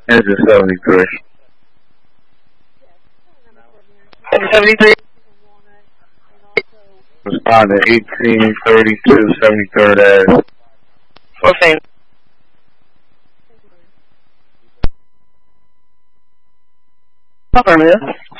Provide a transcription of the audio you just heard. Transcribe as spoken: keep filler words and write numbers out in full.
Engine seventy-three. seventy-three. Respond to eighteen thirty-two seventy-third Ave. fourteen. Affirmative.